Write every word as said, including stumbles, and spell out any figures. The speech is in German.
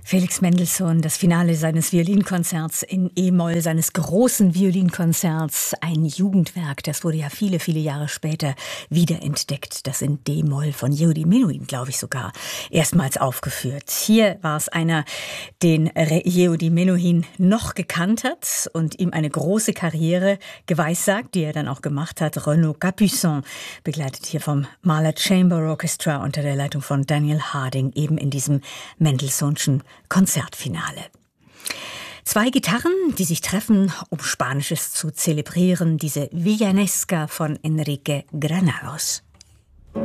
Felix Mendelssohn, das Finale seines Violinkonzerts in E-Moll, seines großen Violinkonzerts, ein Jugendwerk, das wurde ja viele, viele Jahre später wiederentdeckt, das in D-Moll von Yehudi Menuhin, glaube ich sogar, erstmals aufgeführt. Hier war es einer, den Yehudi Menuhin noch gekannt hat und ihm eine große Karriere geweissagt, die er dann auch gemacht hat. Renaud Capuçon, begleitet hier vom Mahler Chamber Orchestra unter der Leitung von Daniel Harding, eben in diesem Mendelssohnschen Konzertfinale. Zwei Gitarren, die sich treffen, um Spanisches zu zelebrieren, diese Villanesca von Enrique Granados.